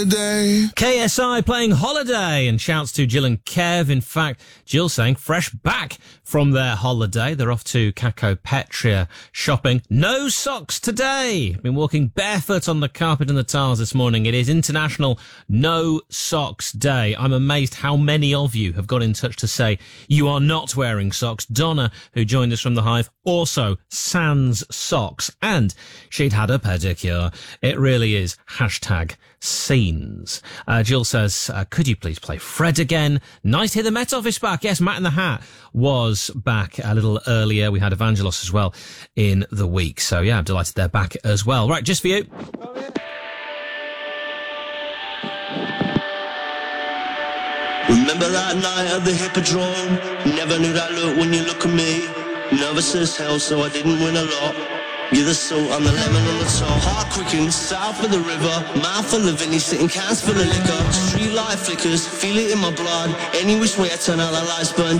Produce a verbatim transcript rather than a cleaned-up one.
Day. K S I playing Holiday, and shouts to Jill and Kev. In fact, Jill saying fresh back from their holiday. They're off to Caco-Petria shopping. No socks today. Been walking barefoot on the carpet and the tiles this morning. It is International No Socks Day. I'm amazed how many of you have got in touch to say you are not wearing socks. Donna, who joined us from the Hive, also sans socks, and she'd had a pedicure. It really is hashtag scenes. Uh, Jill says, uh, could you please play Fred again? Nice to hear the Met Office back. Yes, Matt in the Hat was back a little earlier. We had Evangelos as well in the week. So yeah, I'm delighted they're back as well. Right, just for you. Remember that night at the Hippodrome? Never knew that look when you look at me. Nervous as hell, so I didn't win a lot. You're the salt, I'm the lemon on the top. Heart quickens, south of the river. Mouth full of Vinny, sitting cans full of liquor. Street light flickers, feel it in my blood. Any which way I turn out, the lights burn